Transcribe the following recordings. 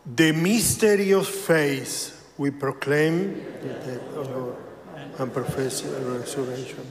The mystery of faith, we proclaim the death of Lord and profess the resurrection.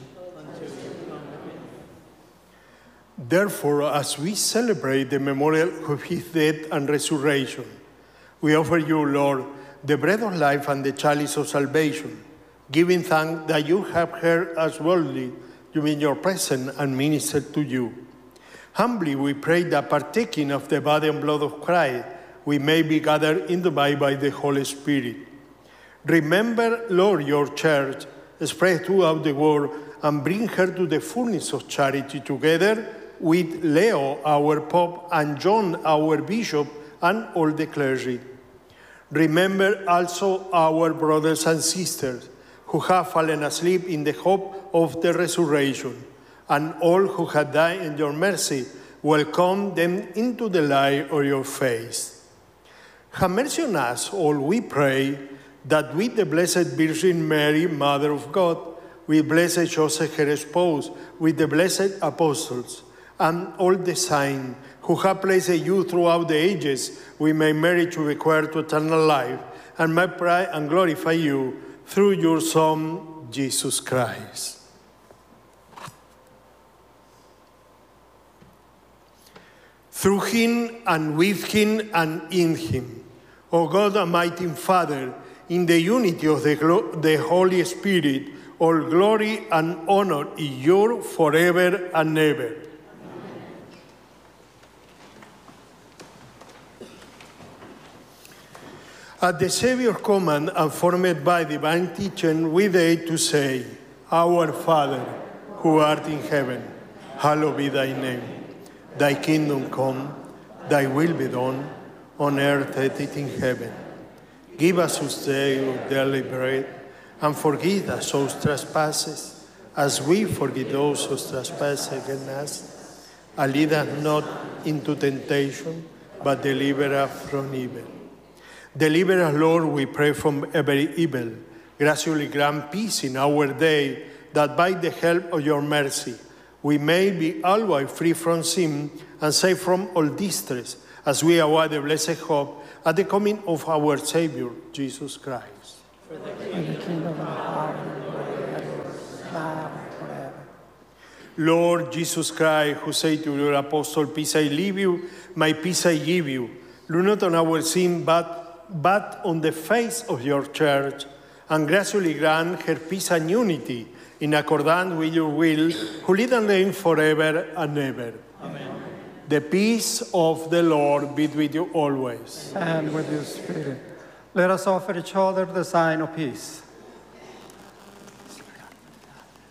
Therefore, as we celebrate the memorial of his death and resurrection, we offer you, Lord, the bread of life and the chalice of salvation, giving thanks that you have heard us worldly during your presence and ministered to you. Humbly we pray that partaking of the body and blood of Christ, we may be gathered in the body by the Holy Spirit. Remember, Lord, your church, spread throughout the world, and bring her to the fullness of charity, together with Leo, our Pope, and John, our Bishop, and all the clergy. Remember also our brothers and sisters who have fallen asleep in the hope of the resurrection, and all who have died in your mercy. Welcome them into the light of your face. Have mercy on us all, we pray, that with the Blessed Virgin Mary, Mother of God, with Blessed Joseph, her spouse, with the blessed apostles, and all the saints who have placed you throughout the ages, we may merit to acquire to eternal life, and may pray and glorify you through your Son, Jesus Christ. Through him, and with him, and in him, O God, Almighty Father, in the unity of the Holy Spirit, all glory and honor is yours forever and ever. At the Savior's command and formed by divine teaching, we dare to say, Our Father, who art in heaven, hallowed be thy name. Thy kingdom come, thy will be done, on earth as it is in heaven. Give us this day our daily bread, and forgive us our trespasses, as we forgive those who trespass against us. And lead us not into temptation, but deliver us from evil. Deliver us, Lord, we pray, from every evil. Graciously grant peace in our day, that by the help of your mercy, we may be always free from sin and safe from all distress, as we await the blessed hope at the coming of our Savior, Jesus Christ. For the kingdom and the power and the glory, now and forever. Lord Jesus Christ, who said to your apostle, Peace I leave you, my peace I give you, look not on our sin, but on the face of your church, and graciously grant her peace and unity, in accordance with your will, who live and reign forever and ever. Amen. The peace of the Lord be with you always. And with your spirit. Let us offer each other the sign of peace.